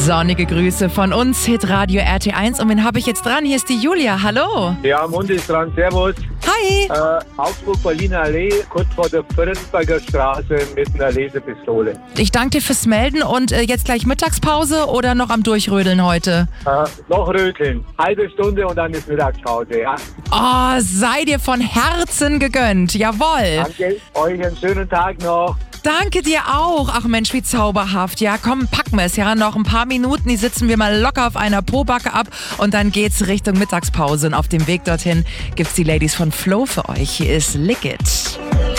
Sonnige Grüße von uns, Hitradio RT1. Und wen habe ich jetzt dran? Hier ist die Julia. Hallo. Ja, Mundi ist dran. Servus. Hi. Augsburg-Berliner Allee, kurz vor der Friedensberger Straße mit einer Lesepistole. Ich danke dir fürs Melden. Und jetzt gleich Mittagspause oder noch am Durchrödeln heute? Noch röteln. Halbe Stunde und dann ist Mittagspause, ja. Oh, sei dir von Herzen gegönnt. Jawohl. Danke, euch einen schönen Tag noch. Danke dir auch. Ach Mensch, wie zauberhaft. Ja, komm, packen wir es. Ja, noch ein paar Minuten, die sitzen wir mal locker auf einer Pobacke ab und dann geht's Richtung Mittagspause. Und auf dem Weg dorthin gibt's die Ladies von Flow für euch. Hier ist Lick It.